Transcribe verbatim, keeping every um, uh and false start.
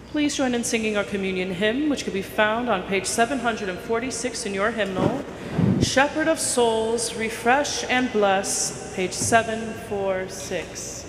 Please join in singing our communion hymn, which can be found on page seven hundred forty-six in your hymnal. Shepherd of souls, refresh and bless, page seven forty-six.